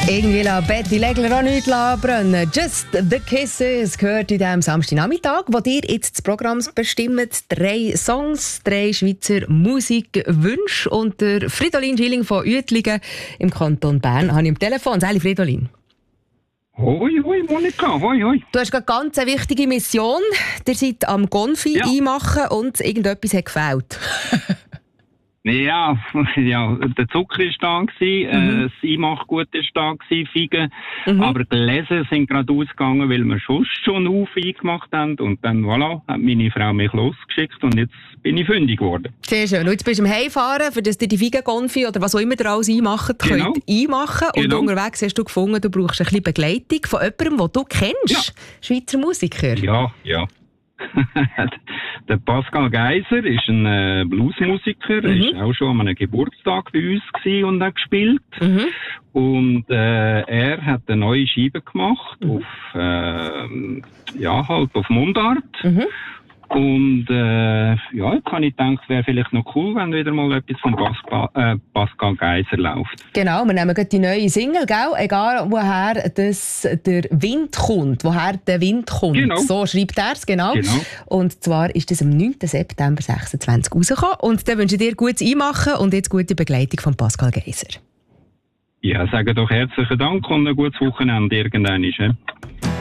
Irgendwie lassen Betty Legler auch nichts brennen. Just the Kisses gehört in diesem Samstagnachmittag, wo ihr jetzt das Programm bestimmt. 3 Songs, 3 Schweizer Musikwünsche. Und der Fridolin Schilling von Uetlingen im Kanton Bern habe ich am Telefon. Sali Fridolin. Hoi, hoi, Monika, hoi, hoi. Du hast eine ganz wichtige Mission. Ihr seid am Konfi einmachen und irgendetwas hat gefehlt. Ja, der Zucker war da, das Einmachgut war da, Feigen. Aber die Gläser sind gerade ausgegangen, weil wir schon auf eingemacht haben. Und dann, voilà, hat meine Frau mich losgeschickt und jetzt bin ich fündig geworden. Sehr schön. Und jetzt bist du am Heimfahren, für das ihr die Feigenkonfi oder was auch immer ihr alles einmachen könnt, einmachen. Und unterwegs hast du gefunden, du brauchst ein bisschen Begleitung von jemandem, den du kennst. Ja. Schweizer Musiker. Ja. Der Pascal Geiser ist ein Bluesmusiker, er war auch schon an einem Geburtstag bei uns und hat gespielt. Und er hat eine neue Scheibe gemacht auf auf Mundart. Und jetzt habe ich gedacht, es wäre vielleicht noch cool, wenn wieder mal etwas von Pascal Geiser läuft. Genau, wir nehmen gerade die neue Single, gell? Egal woher der Wind kommt, woher der Wind kommt. Genau. So schreibt er es, genau. Und zwar ist das am 9. September 2026 rausgekommen. Und dann wünsche ich dir gutes Einmachen und jetzt gute Begleitung von Pascal Geiser. Ja, sage doch herzlichen Dank und ein gutes Wochenende irgendwann.